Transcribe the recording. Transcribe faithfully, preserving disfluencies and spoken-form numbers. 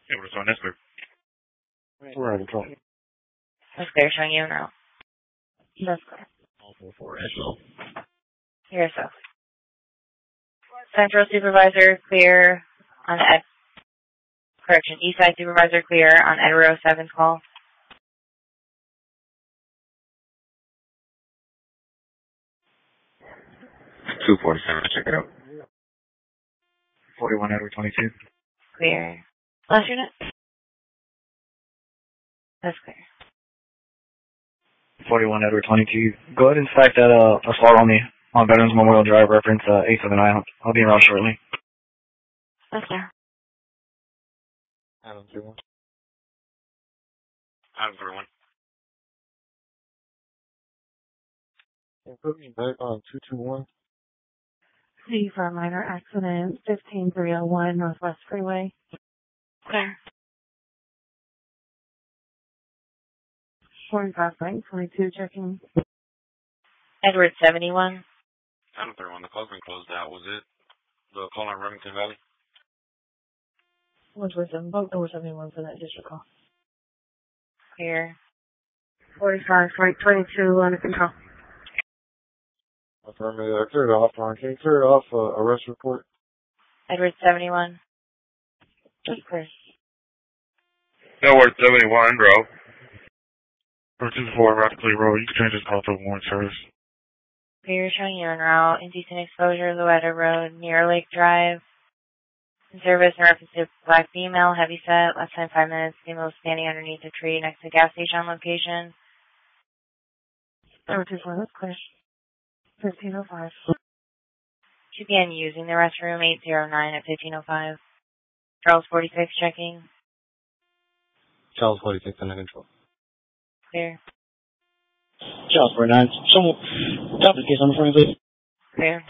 Yeah, we're on this group. We're in control. That's clear, showing you now. That's clear. All four four as well. Here, so. Central Supervisor clear on Ed. Correction, East Side Supervisor clear on Edward oh seven's call. two forty-seven, check it out. forty-one Edward twenty-two. Clear. Last unit? That's clear. forty-one Edward twenty-two. Go ahead and stack that uh, assault on the on Veterans Memorial Drive, reference uh, eight seven nine. I'll be around shortly. That's clear. Adam three one. Adam three one. And put me back on two two one. C for a minor accident, fifteen three oh one Northwest Freeway. Clear. forty-five point twenty-two checking. Edward seventy-one. Adam three one, the call's been closed out. Was it the call on Remington Valley? one twenty-seven, both over seventy-one for that district call. Clear. forty-five point twenty-two under control. Affirmative. I cleared it off, Ron. Can you clear it off uh, arrest report? Edward seventy-one. That's clear. Edward seventy-one, bro. four two four, Rapidly Road. You can change this call to a warrant service. Clear, showing you en route. Indecent exposure, Louetta Road, near Lake Drive. In service in reference to black female, heavy set. Last time five minutes. Female was standing underneath a tree next to gas station location. Edward two four, that's clear. fifteen oh five. She began using the restroom eight oh nine at fifteen oh five. Charles forty-six checking. Charles forty-six under control. Clear. Charles forty-nine. Someone, top of the case on the front, please. Clear.